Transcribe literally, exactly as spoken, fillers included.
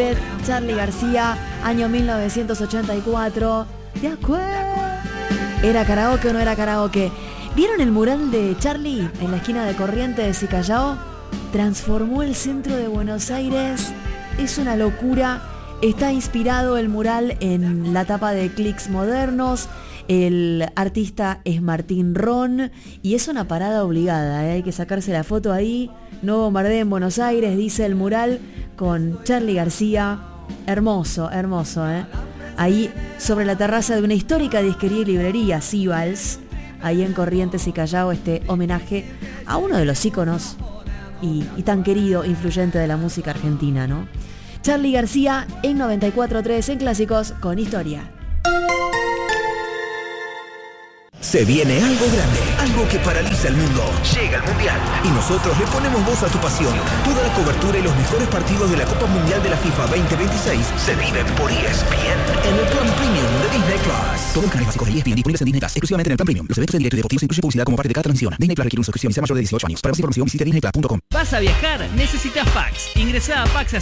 Velvet, Charly García, año mil novecientos ochenta y cuatro. ¿De acuerdo? ¿Era karaoke o no era karaoke? ¿Vieron el mural de Charly en la esquina de Corrientes y Callao? Transformó el centro de Buenos Aires. Es una locura. Está inspirado el mural en la tapa de Clics Modernos. El artista es Martín Ron y es una parada obligada, ¿eh? Hay que sacarse la foto ahí. No bombardeen Buenos Aires, dice el mural, con Charly García. Hermoso, hermoso, ¿eh? Ahí sobre la terraza de una histórica disquería y librería, Sibals, ahí en Corrientes y Callao, este homenaje a uno de los íconos y, y tan querido, influyente de la música argentina, ¿no? Charly García en noventa y cuatro punto tres en Clásicos con Historia. Se viene algo grande, algo que paraliza el mundo. Llega el Mundial y nosotros le ponemos voz a tu pasión. Toda la cobertura y los mejores partidos de la Copa Mundial de la FIFA veinte veintiséis se viven por E S P N en el plan premium de Disney Plus. Todos los canales básicos de E S P N disponibles en Disney Plus, exclusivamente en el plan premium. Los eventos en directo y deportivos incluyen publicidad como parte de cada transmisión. Disney Plus requiere una suscripción y sea mayor de dieciocho años. Para más información visite disney plus punto com. ¿Vas a viajar? ¿Necesitas packs? Ingresá a Pax